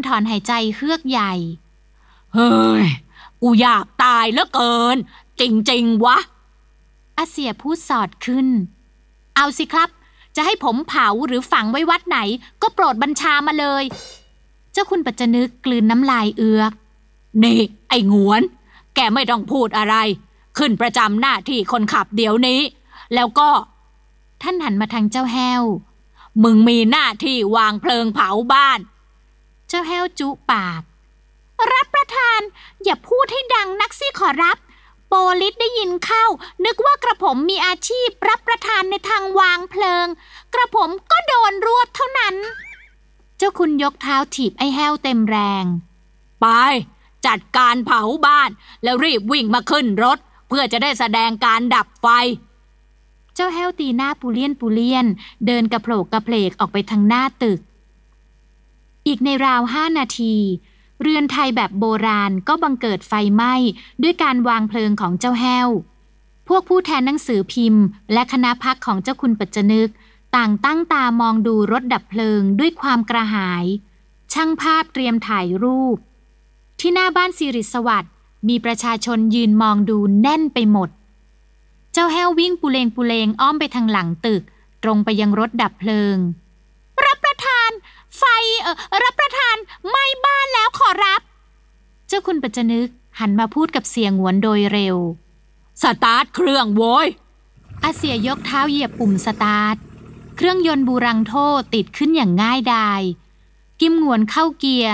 ถอนหายใจเฮือกใหญ่เฮ้ยกูอยากตายเหลือเกินจริงๆวะอาเสียพูดสอดขึ้นเอาสิครับจะให้ผมเผาหรือฝังไว้วัดไหนก็โปรดบัญชามาเลยเจ้าคุณปัจจนึกกลืนน้ำลายเอือกนี่ไอ้หงวนแกไม่ต้องพูดอะไรขึ้นประจำหน้าที่คนขับเดี๋ยวนี้แล้วก็ท่านหันมาทางเจ้าแห้วมึงมีหน้าที่วางเพลิงเผาบ้านเจ้าแห้วจุปากรับประทานอย่าพูดให้ดังนักสิขอรับโปลิสได้ยินเข้านึกว่ากระผมมีอาชีพรับประทานในทางวางเพลิงกระผมก็โดนรวบเท่านั้นเจ้าคุณยกเท้าถีบไอ้แห้วเต็มแรงไปจัดการเผาบ้านแล้วรีบวิ่งมาขึ้นรถเพื่อจะได้แสดงการดับไฟเจ้าแห้วตีหน้าปูเลี่ยนเดินกระโผลกกระเพลกออกไปทางหน้าตึกอีกในราว5 นาทีเรือนไทยแบบโบราณก็บังเกิดไฟไหม้ด้วยการวางเพลิงของเจ้าแห้วพวกผู้แทนหนังสือพิมพ์และคณะพักของเจ้าคุณปัจจนึกต่างตั้งตามองดูรถดับเพลิงด้วยความกระหายช่างภาพเตรียมถ่ายรูปที่หน้าบ้านสิริสวัสดิ์มีประชาชนยืนมองดูแน่นไปหมดเจ้าแห้ววิ่งปูเลงอ้อมไปทางหลังตึกตรงไปยังรถดับเพลิงรับประทานไฟรับประทานไหม้บ้านแล้วขอรับเจ้าคุณปัจจนึกหันมาพูดกับเสียงหวนโดยเร็วสตาร์ทเครื่องโว้ยอาเสียยกเท้าเหยียบปุ่มสตาร์ทเครื่องยนต์บูรังโทติดขึ้นอย่างง่ายดายกิมหงวนเข้าเกียร์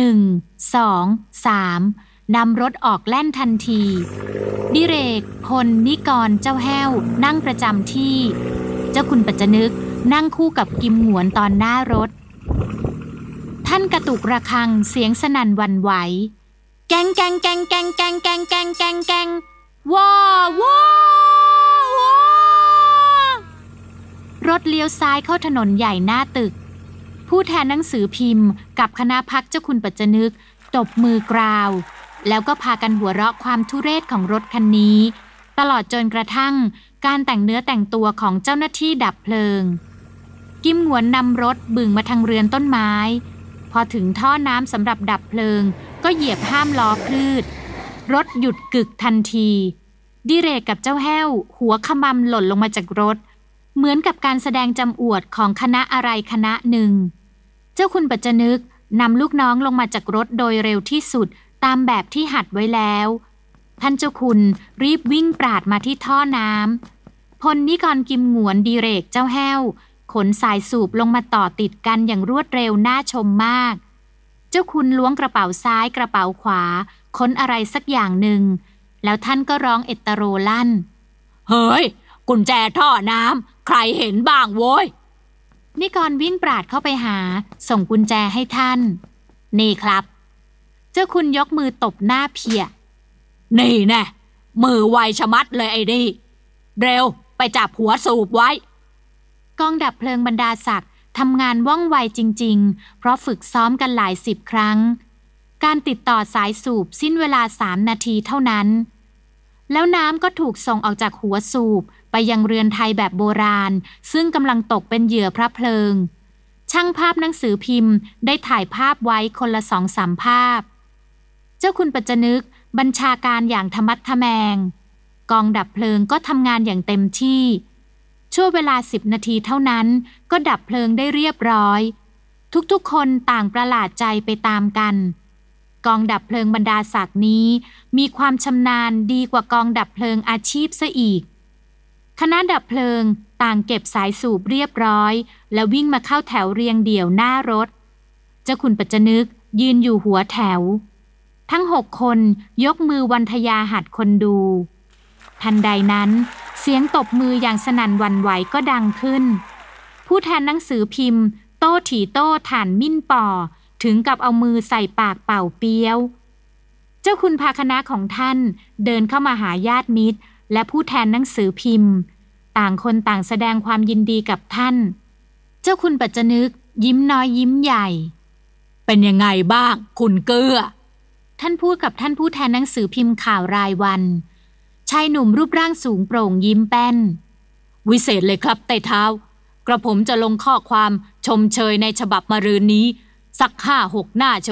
1 2 3นำรถออกแล่นทันทีดิเรกพลนิกรเจ้าแห้วนั่งประจำที่เจ้าคุณปัจจนึกนั่งคู่กับกิมหงวนตอนหน้ารถท่านกระตุกระฆังเสียงสนั่นหวั่นไหวแกงแกงแกงแกงแกงแกงแกงแกงแกงว้าวว้ารถเลี้ยวซ้ายเข้าถนนใหญ่หน้าตึกผู้แทนหนังสือพิมพ์กับคณะพักเจ้าคุณปัจจนึกตบมือกราวแล้วก็พากันหัวเราะความทุเรศของรถคันนี้ตลอดจนกระทั่งการแต่งเนื้อแต่งตัวของเจ้าหน้าที่ดับเพลิงกิมหงวนนำรถบึ่งมาทางเรือนต้นไม้พอถึงท่อน้ำสำหรับดับเพลิงก็เหยียบห้ามล้อคลืดรถหยุดกึกทันทีดิเรกกับเจ้าแห้วหัวขมำหล่นลงมาจากรถเหมือนกับการแสดงจำอวดของคณะอะไรคณะหนึ่งเจ้าคุณปัจจนึกนำลูกน้องลงมาจากรถโดยเร็วที่สุดตามแบบที่หัดไว้แล้วท่านเจ้าคุณรีบวิ่งปราดมาที่ท่อน้ำพลนิกรกิมหงวนดิเรกเจ้าแห้วขนสายสูบลงมาต่อติดกันอย่างรวดเร็วน่าชมมากเจ้าคุณล้วงกระเป๋าซ้ายกระเป๋าขวาค้นอะไรสักอย่างหนึ่งแล้วท่านก็ร้องเอตโรลั่นเฮ้ยกุญแจท่อน้ำใครเห็นบ้างโว้ยนิกรวิ่งปราดเข้าไปหาส่งกุญแจให้ท่านนี่ครับเจ้าคุณยกมือตบหน้าเพียนี่แน่มือไวชะมัดเลยไอ้นี่เร็วไปจับหัวสูบไว้กองดับเพลิงบรรดาศักดิ์ทำงานว่องไวจริงๆเพราะฝึกซ้อมกันหลาย10 ครั้งการติดต่อสายสูบสิ้นเวลา3 นาทีเท่านั้นแล้วน้ำก็ถูกส่งออกจากหัวสูบไปยังเรือนไทยแบบโบราณซึ่งกำลังตกเป็นเหยื่อพระเพลิงช่างภาพหนังสือพิมพ์ได้ถ่ายภาพไว้คนละ2-3 ภาพเจ้าคุณปัจจนึกบัญชาการอย่างทะมัดทะแมงกองดับเพลิงก็ทำงานอย่างเต็มที่ชั่วเวลา10 นาทีเท่านั้นก็ดับเพลิงได้เรียบร้อยทุกๆคนต่างประหลาดใจไปตามกันกองดับเพลิงบรรดาศักดิ์นี้มีความชำนาญดีกว่ากองดับเพลิงอาชีพซะอีกคณะดับเพลิงต่างเก็บสายสูบเรียบร้อยแล้ววิ่งมาเข้าแถวเรียงเดี่ยวหน้ารถเจ้าคุณปัจจนึกยืนอยู่หัวแถวทั้ง6 คนยกมือวันทยาหัดคนดูทันใดนั้นเสียงตบมืออย่างสนั่นหวั่นไหวก็ดังขึ้นผู้แทนหนังสือพิมพ์โต้ถี่โต้ถ่านมิ้นป่อถึงกับเอามือใส่ปากเป่าเปี้ยวเจ้าคุณพาคณะของท่านเดินเข้ามาหาญาติมิตรและผู้แทนหนังสือพิมพ์ต่างคนต่างแสดงความยินดีกับท่านเจ้าคุณปัจจนึกยิ้มน้อยยิ้มใหญ่เป็นยังไงบ้างคุณเกื้อท่านพูดกับท่านผู้แทนหนังสือพิมพ์ข่าวรายวันชายหนุ่มรูปร่างสูงโปร่งยิ้มแป้นวิเศษเลยครับไต่เท้ากระผมจะลงข้อความชมเชยในฉบับมะรืนนี้สัก5-6 หน้า